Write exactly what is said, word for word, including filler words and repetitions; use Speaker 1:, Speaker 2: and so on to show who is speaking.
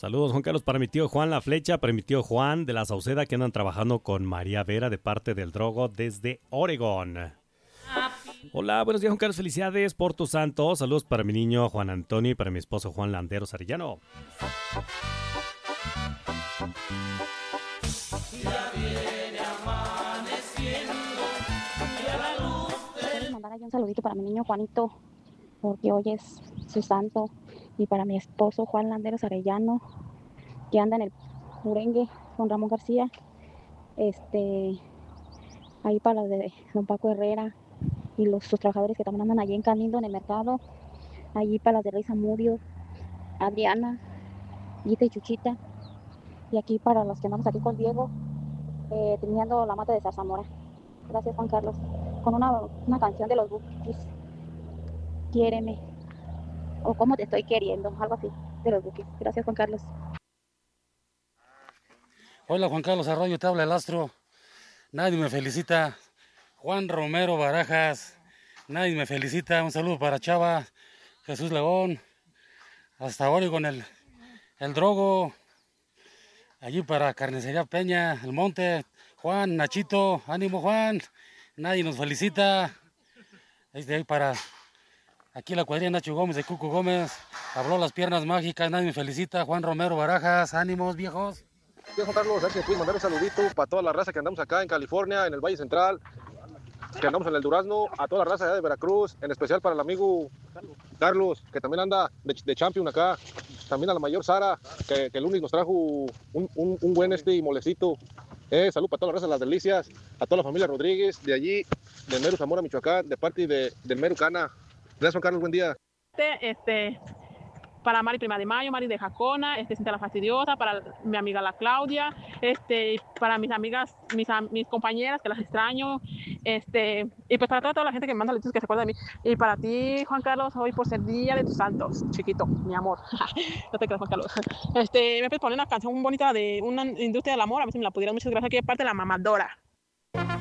Speaker 1: Saludos, Juan Carlos, para mi tío Juan La Flecha, para mi tío Juan de la Sauceda, que andan trabajando con María Vera de parte del Drogo desde Oregón. Hola, buenos días, Juan Carlos, felicidades por tu santo. Saludos para mi niño Juan Antonio y para mi esposo Juan Landeros Arellano.
Speaker 2: Mandar ahí un saludito para mi niño Juanito, porque hoy es su santo, y para mi esposo Juan Landeros Arellano, que anda en el merengue con Ramón García, este, ahí para los de don Paco Herrera y los sus trabajadores que también andan allí en Calindo en el mercado, allí para las de Rey Zamudio, Adriana, Gita y Chuchita, y aquí para los que andamos aquí con Diego, eh, teniendo la mata de Zarzamora. Gracias, Juan Carlos, con una, una canción de los Bukis, Quiéreme, o Cómo te estoy queriendo, algo así, de los Bukis. Gracias, Juan Carlos.
Speaker 3: Hola, Juan Carlos Arroyo, te habla el astro. Nadie me felicita. Juan Romero Barajas, nadie me felicita. Un saludo para Chava, Jesús León, hasta Oregon, el, el Drogo, allí para Carnicería Peña, el Monte. Juan, Nachito, ánimo Juan, nadie nos felicita. Desde ahí para aquí la cuadrilla Nacho Gómez de Cuco Gómez, habló las piernas mágicas, nadie me felicita. Juan Romero Barajas, ánimos viejos.
Speaker 4: Yo, Juan Carlos, a ver si me puedes mandar un saludito para toda la raza que andamos acá en California, en el Valle Central, que andamos en el Durazno, a toda la raza allá de Veracruz, en especial para el amigo Carlos, que también anda de, de champion acá, también a la mayor Sara, que, que el lunes nos trajo un, un, un buen este y molecito. Eh, salud para toda la raza de Las Delicias, a toda la familia Rodríguez, de allí, de Mero Zamora, Michoacán, de parte de, del Mero Cana. Gracias, Juan Carlos, buen día.
Speaker 5: Este, este, para Mari Prima de Mayo, Mari de Jacona, este, Cintia la Fastidiosa, para mi amiga la Claudia, este, para mis amigas, mis, mis compañeras que las extraño, este, y pues para toda, toda la gente que me manda leches que se acuerda de mí, y para ti, Juan Carlos, hoy por ser día de tus santos, chiquito, mi amor. No te creas, Juan Carlos. Este, me puedes poner una canción bonita de una industria del amor, a ver si me la pudieras. Muchas gracias, aquí de parte de la mamadora.